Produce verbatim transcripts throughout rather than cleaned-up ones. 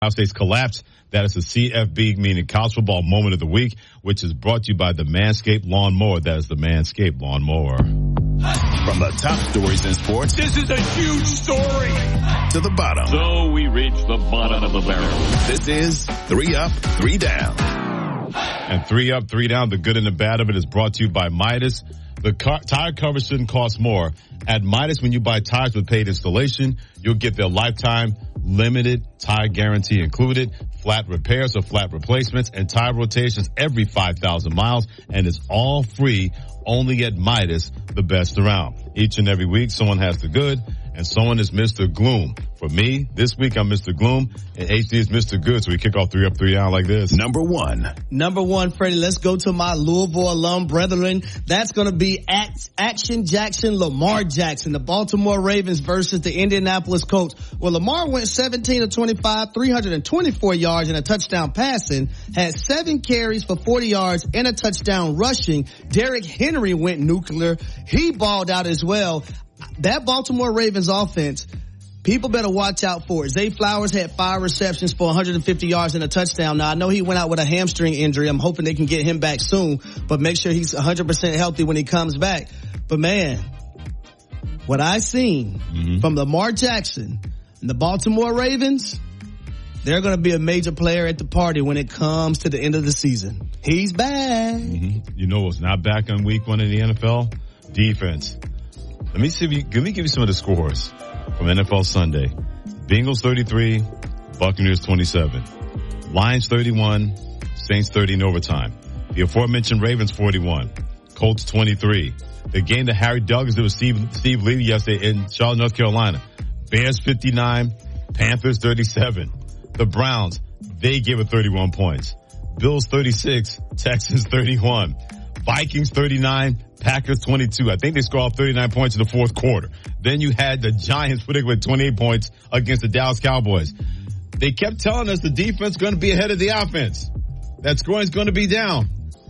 Ohio State's collapse. That is the C F B, meaning College Football Moment of the Week, which is brought to you by the Manscaped Lawnmower. That is the Manscaped Lawnmower. From the top stories in sports, this is a huge story, to the bottom. So we reach the bottom of the barrel. This is Three Up, Three Down. And Three Up, Three Down, the good and the bad of it is brought to you by Midas. The car, tire cover shouldn't cost more. At Midas, when you buy tires with paid installation, you'll get their lifetime limited tire guarantee included, flat repairs or flat replacements, and tire rotations every five thousand miles, and it's all free only at Midas, the best around. Each and every week, someone has the good, and someone is Mister Gloom. For me, this week I'm Mister Gloom, and H D is Mister Good, so we kick off Three Up, Three Down like this. Number one. Number one, Freddie, let's go to my Louisville alum brethren. That's going to be at Action Jackson, Lamar Jackson, the Baltimore Ravens versus the Indianapolis Colts. Well, Lamar went seventeen of twenty-five, three hundred twenty-four yards and a touchdown passing, had seven carries for forty yards and a touchdown rushing. Derrick Henry went nuclear. He balled out as well. That Baltimore Ravens offense, people better watch out for it. Zay Flowers had five receptions for one hundred fifty yards and a touchdown. Now, I know he went out with a hamstring injury. I'm hoping they can get him back soon, but make sure he's one hundred percent healthy when he comes back. But, man, what I seen mm-hmm. from Lamar Jackson and the Baltimore Ravens, they're going to be a major player at the party when it comes to the end of the season. He's back. Mm-hmm. You know what's not back on week one in the N F L? Defense. Let me see if you, let me give you some of the scores from N F L Sunday. Bengals thirty-three, Buccaneers twenty-seven. Lions thirty-one, Saints thirty in overtime. The aforementioned Ravens forty-one, Colts twenty-three. The game that Harry Douglas did with Steve, Steve Levy yesterday in Charlotte, North Carolina. Bears fifty-nine, Panthers thirty-seven. The Browns, they gave it thirty-one points. Bills thirty-six, Texans thirty-one. Vikings thirty-nine, Packers twenty-two. I think they scored off thirty-nine points in the fourth quarter. Then you had the Giants putting with twenty-eight points against the Dallas Cowboys. They kept telling us the defense is going to be ahead of the offense. That scoring is going to be down.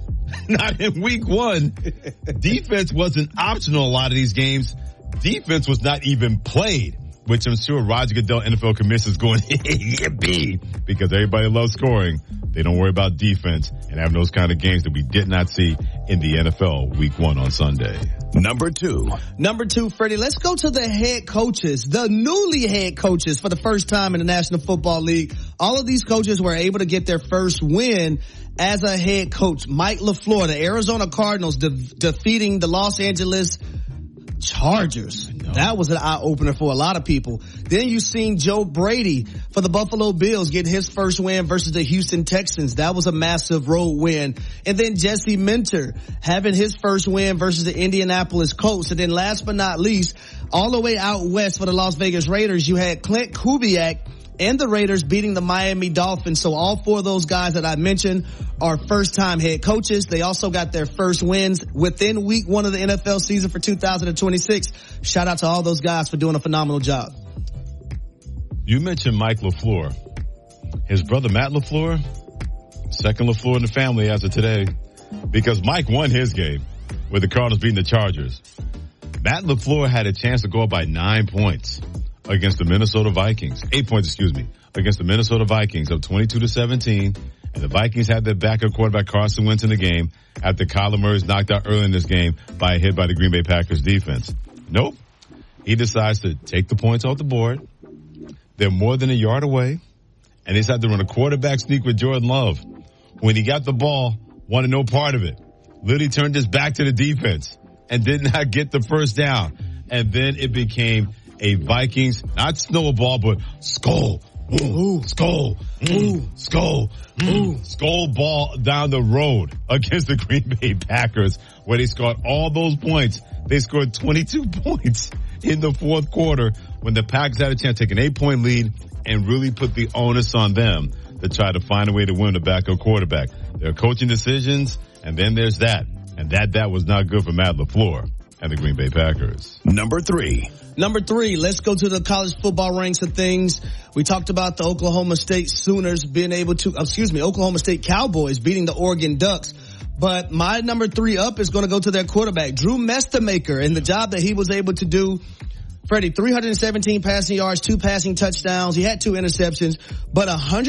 Not in week one. Defense wasn't optional a lot of these games. Defense was not even played, which I'm sure Roger Goodell, N F L commissioner, is going, yippee, because everybody loves scoring. They don't worry about defense and having those kind of games that we did not see in the N F L week one on Sunday. Number two. Number two, Freddie, let's go to the head coaches, the newly head coaches for the first time in the National Football League. All of these coaches were able to get their first win as a head coach. Mike LaFleur, the Arizona Cardinals de- defeating the Los Angeles Chargers. That was an eye-opener for a lot of people. Then you seen Joe Brady for the Buffalo Bills get his first win versus the Houston Texans. That was a massive road win. And then Jesse Minter having his first win versus the Indianapolis Colts. And then last but not least, all the way out west for the Las Vegas Raiders, you had Clint Kubiak and the Raiders beating the Miami Dolphins. So all four of those guys that I mentioned are first-time head coaches. They also got their first wins within week one of the N F L season for two thousand twenty-six. Shout out to all those guys for doing a phenomenal job. You mentioned Mike LaFleur. His brother Matt LaFleur, second LaFleur in the family as of today, because Mike won his game with the Cardinals beating the Chargers. Matt LaFleur had a chance to go up by nine points against the Minnesota Vikings. Eight points, excuse me, against the Minnesota Vikings of twenty-two to seventeen. And the Vikings had their backup quarterback Carson Wentz in the game after Kyler Murray's knocked out early in this game by a hit by the Green Bay Packers defense. Nope. He decides to take the points off the board. They're more than a yard away. And he decided to run a quarterback sneak with Jordan Love. When he got the ball, wanted no part of it. Literally turned his back to the defense and did not get the first down. And then it became a Vikings, not snowball, but skull, ooh, skull, ooh, skull, ooh, skull ball down the road against the Green Bay Packers, where they scored all those points. They scored twenty-two points in the fourth quarter when the Packers had a chance to take an eight-point lead and really put the onus on them to try to find a way to win the backup quarterback. There are coaching decisions, and then there's that. And that, that was not good for Matt LaFleur and the Green Bay Packers. Number three. Number three, let's go to the college football ranks of things. We talked about the Oklahoma State Sooners being able to, excuse me, Oklahoma State Cowboys beating the Oregon Ducks. But my number three up is going to go to their quarterback, Drew Mestamaker, and the job that he was able to do Freddie, three hundred seventeen passing yards, two passing touchdowns. He had two interceptions, but one hundred